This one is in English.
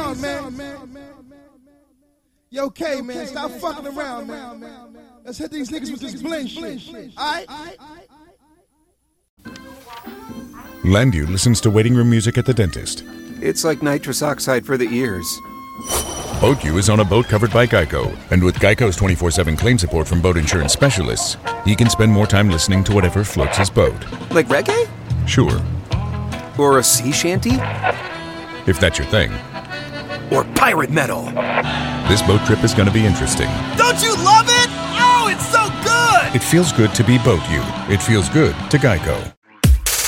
on, man. Yo, K, man, stop fucking around, man. Let's hit these niggas with this bling shit. All right? Landu listens to waiting room music at the dentist. It's like nitrous oxide for the ears. BoatU is on a boat covered by Geico, and with Geico's 24/7 claim support from boat insurance specialists, he can spend more time listening to whatever floats his boat. Like reggae? Sure. Or a sea shanty? If that's your thing. Or pirate metal? This boat trip is going to be interesting. Don't you love it? Oh, it's so good! It feels good to be BoatU. It feels good to Geico.